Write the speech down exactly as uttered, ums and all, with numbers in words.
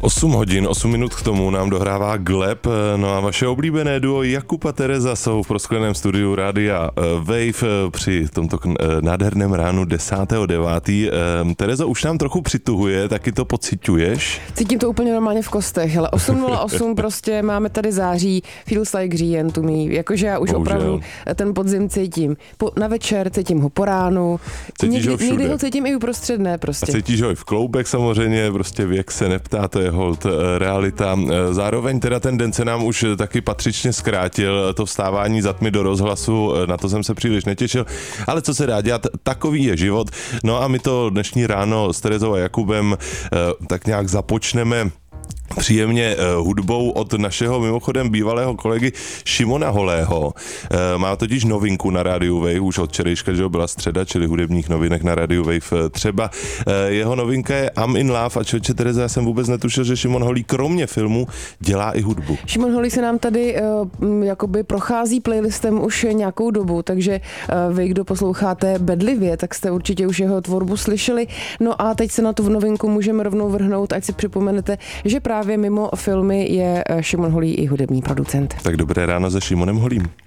osm hodin, osm minut k tomu nám dohrává Gleb, no a vaše oblíbené duo Jakub a Tereza jsou v proskleném studiu Rádia Wave při tomto nádherném ránu desátého devátého Terezo, už nám trochu přituhuje, taky to pociťuješ? Cítím to úplně normálně v kostech, hele, osm nula osm prostě máme tady září, feels like říjen to me, jakože já už Bohužel. opravdu ten podzim cítím. Po, na večer cítím ho po ránu, cítíš někdy, ho někdy ho cítím i uprostřed dne prostě. A cítíš ho i v kloubech samozřejmě, prostě věk se neptá, to je hold realita. Zároveň teda ten den se nám už taky patřičně zkrátil, to vstávání za tmy do rozhlasu, na to jsem se příliš netěšil, ale co se dá dělat, takový je život. No a my to dnešní ráno s Terezou a Jakubem tak nějak započneme příjemně hudbou od našeho mimochodem bývalého kolegy Šimona Holého. Má totiž novinku na rádiu Wave, už od včerejška, že byla středa, čili hudebních novinek na rádiu Wave třeba. Jeho novinka je I'm in Love a člověče Tereza, já jsem vůbec netušil, že Šimon Holý kromě filmu dělá i hudbu. Šimon Holý se nám tady uh, jakoby prochází playlistem už nějakou dobu, takže uh, vy, kdo posloucháte bedlivě, tak jste určitě už jeho tvorbu slyšeli. No a teď se na tu novinku můžeme rovnou vrhnout, ať si připomenete, že právě mimo filmy je Šimon Holý i hudební producent. Tak dobré ráno se Šimonem Holým.